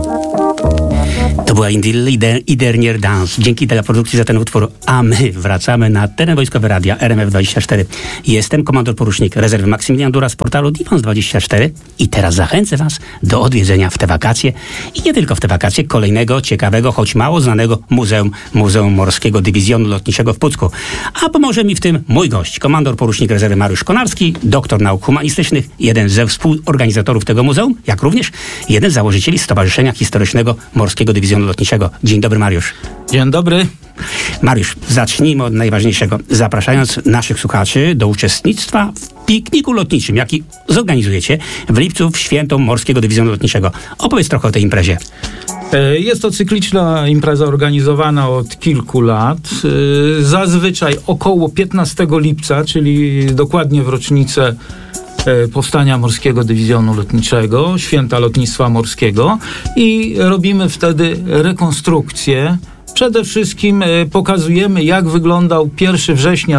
To była I dernière danse. Dzięki teleprodukcji za ten utwór, a my wracamy na teren wojskowy radia RMF24. Jestem komandor porucznik rezerwy Maksymilian Dura z portalu Dywans24 i teraz zachęcę was do odwiedzenia w te wakacje i nie tylko w te wakacje kolejnego ciekawego, choć mało znanego Muzeum Morskiego Dywizjonu Lotniczego w Pucku. A pomoże mi w tym mój gość, komandor porucznik rezerwy Mariusz Konarski, doktor nauk humanistycznych, jeden ze współorganizatorów tego muzeum, jak również jeden z założycieli Stowarzyszenia Historycznego Morskiego Dywizjonu Lotniczego. Dzień dobry, Mariusz. Dzień dobry. Mariusz, zacznijmy od najważniejszego. Zapraszając naszych słuchaczy do uczestnictwa w pikniku lotniczym, jaki zorganizujecie w lipcu w święto Morskiego Dywizjonu Lotniczego. Opowiedz trochę o tej imprezie. Jest to cykliczna impreza organizowana od kilku lat. Zazwyczaj około 15 lipca, czyli dokładnie w rocznicę powstania Morskiego Dywizjonu Lotniczego, Święta Lotnictwa Morskiego, i robimy wtedy rekonstrukcję. Przede wszystkim pokazujemy, jak wyglądał 1 września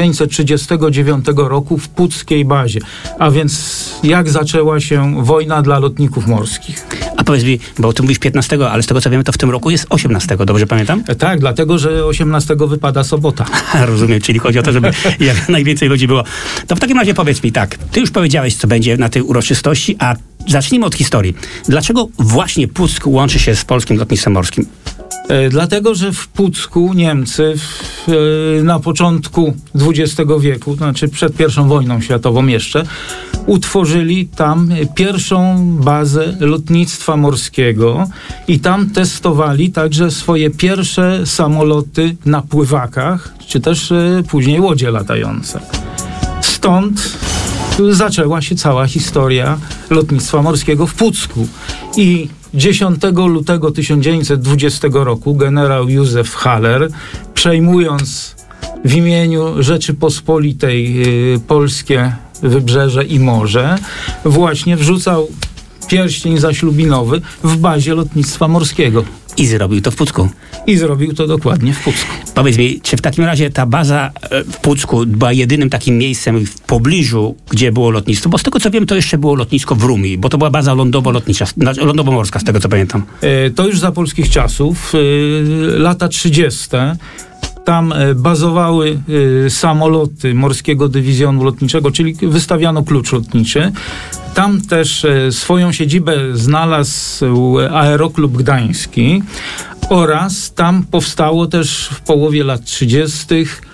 1939 roku w puckiej bazie, a więc jak zaczęła się wojna dla lotników morskich. A powiedz mi, bo ty mówisz 15, ale z tego co wiemy, to w tym roku jest 18, dobrze pamiętam? Tak, dlatego, że 18 wypada sobota. Rozumiem, czyli chodzi o to, żeby jak najwięcej ludzi było. To w takim razie powiedz mi tak, ty już powiedziałeś, co będzie na tej uroczystości, a zacznijmy od historii. Dlaczego właśnie Puck łączy się z polskim lotnictwem morskim? Dlatego, że w Pucku Niemcy na początku XX wieku, znaczy przed I wojną światową jeszcze, utworzyli tam pierwszą bazę lotnictwa morskiego i tam testowali także swoje pierwsze samoloty na pływakach, czy też później łodzie latające. Stąd zaczęła się cała historia lotnictwa morskiego w Pucku. I 10 lutego 1920 roku generał Józef Haller, przejmując w imieniu Rzeczypospolitej polskie wybrzeże i morze, właśnie wrzucał pierścień zaślubinowy w bazie lotnictwa morskiego. I zrobił to w Pucku. I zrobił to dokładnie w Pucku. Powiedz mi, czy w takim razie ta baza w Pucku była jedynym takim miejscem w pobliżu, gdzie było lotnictwo? Bo z tego co wiem, to jeszcze było lotnisko w Rumi, bo to była baza lądowo-lotnicza, lądowo-morska, z tego co pamiętam. To już za polskich czasów, lata 30. Tam bazowały samoloty Morskiego Dywizjonu Lotniczego, czyli wystawiano klucz lotniczy. Tam też swoją siedzibę znalazł Aeroklub Gdański oraz tam powstało też w połowie lat 30.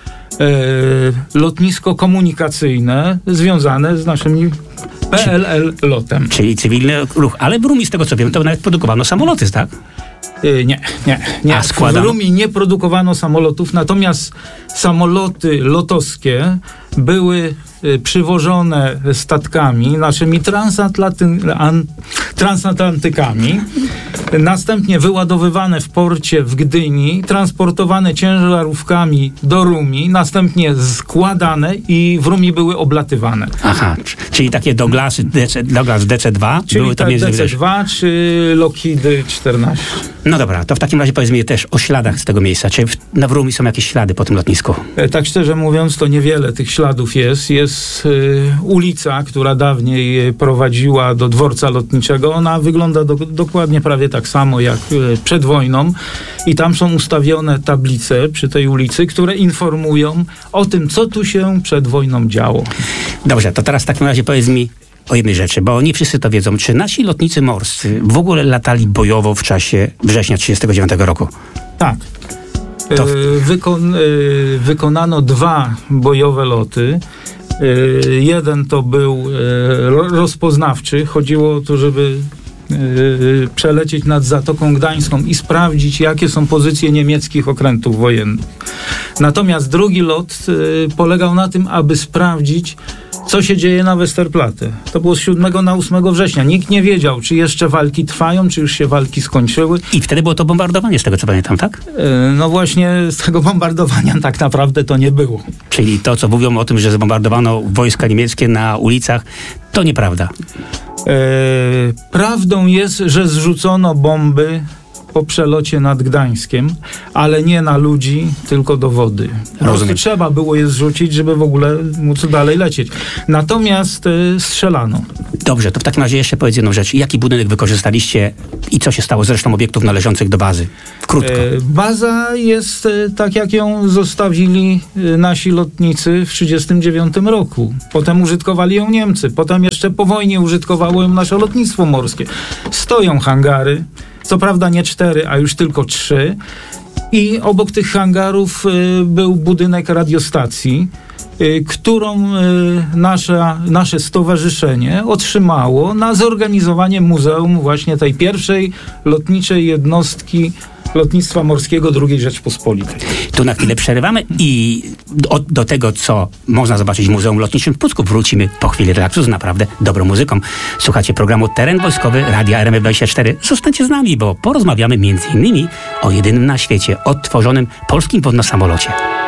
lotnisko komunikacyjne związane z naszymi PLL lotem. Czyli cywilny ruch, ale w Rumi, z tego co wiem, to nawet produkowano samoloty, tak? Nie. W Rumi nie produkowano samolotów, natomiast samoloty lotowskie były przywożone statkami, naszymi transatlantykami, następnie wyładowywane w porcie w Gdyni, transportowane ciężarówkami do Rumi, następnie składane i w Rumi były oblatywane. Aha, czyli takie Douglasy Douglas DC-2 czyli były to między DC-2 czy Lockheedy 14. No dobra, to w takim razie powiedz mi też o śladach z tego miejsca. Czy w Rumi są jakieś ślady po tym lotnisku? Tak szczerze mówiąc, to niewiele tych śladów jest. Jest ulica, która dawniej prowadziła do dworca lotniczego. Ona wygląda dokładnie prawie tak samo jak przed wojną i tam są ustawione tablice przy tej ulicy, które informują o tym, co tu się przed wojną działo. Dobrze, to teraz w takim razie powiedz mi o jednej rzeczy, bo nie wszyscy to wiedzą. Czy nasi lotnicy morscy w ogóle latali bojowo w czasie września 1939 roku? Tak. Wykonano 2 bojowe loty. Jeden to był rozpoznawczy. Chodziło o to, żeby przelecieć nad Zatoką Gdańską i sprawdzić, jakie są pozycje niemieckich okrętów wojennych. Natomiast drugi lot polegał na tym, aby sprawdzić, co się dzieje na Westerplatte. To było z 7 na 8 września. Nikt nie wiedział, czy jeszcze walki trwają, czy już się walki skończyły. I wtedy było to bombardowanie, z tego co pamiętam, tak? No właśnie z tego bombardowania tak naprawdę to nie było. Czyli to, co mówią o tym, że zbombardowano wojska niemieckie na ulicach, to nieprawda. Prawdą jest, że zrzucono bomby po przelocie nad Gdańskiem, ale nie na ludzi, tylko do wody. Po prostu trzeba było je zrzucić, żeby w ogóle móc dalej lecieć. Natomiast strzelano. Dobrze, to w takim razie jeszcze powiedz jedną rzecz. Jaki budynek wykorzystaliście i co się stało z resztą obiektów należących do bazy? Krótko. Baza jest tak, jak ją zostawili nasi lotnicy w 1939 roku. Potem użytkowali ją Niemcy. Potem jeszcze po wojnie użytkowało ją nasze lotnictwo morskie. Stoją hangary. Co prawda nie 4, a już tylko 3. I obok tych hangarów był budynek radiostacji, którą nasze stowarzyszenie otrzymało na zorganizowanie muzeum właśnie tej pierwszej lotniczej jednostki lotnictwa morskiego II Rzeczpospolitej. Tu na chwilę przerywamy i do tego, co można zobaczyć w Muzeum Lotniczym w Pucku, wrócimy po chwili relaksu z naprawdę dobrą muzyką. Słuchacie programu Teren Wojskowy Radia RMF24. Zostańcie z nami, bo porozmawiamy m.in. o jedynym na świecie odtworzonym polskim wodnosamolocie.